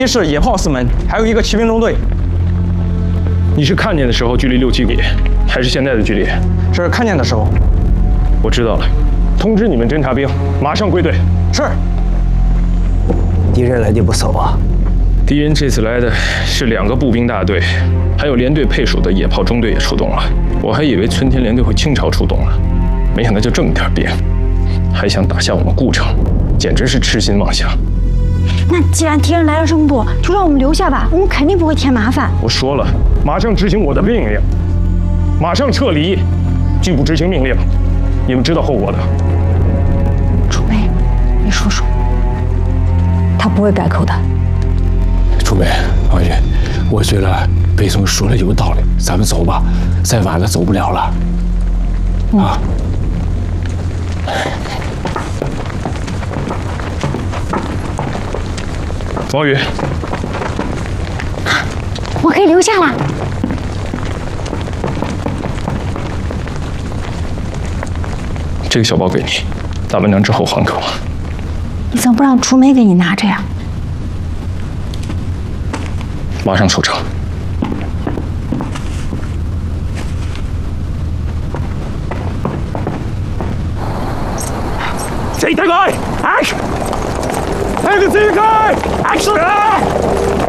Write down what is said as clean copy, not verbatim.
一是野炮4门，还有一个骑兵中队。 你是看见的时候距离6、7米，还是现在的距离？ 是看见的时候。 我知道了，通知你们侦察兵马上归队。 是。 敌人来的不少啊。 敌人这次来的是2个步兵大队，还有连队配属的野炮中队也出动了。我还以为春天连队会倾巢出动呢，没想到就这么点兵，还想打下我们故城，简直是痴心妄想。 那既然敌人来了这么多，就让我们留下吧，我们肯定不会添麻烦。 我说了，马上执行我的命令，马上撤离，拒不执行命令，你们知道后果的。 楚梅，你说说，他不会改口的。 楚梅，王爷，我觉得北宋说的有道理，咱们走吧，再晚了走不了了。啊。 王宇， 我可以留下了。 这个小包给你，打完仗之后还给我。 你怎么不让楚梅给你拿着呀？ 马上出城。 这一开，Action！这个这一开，Action！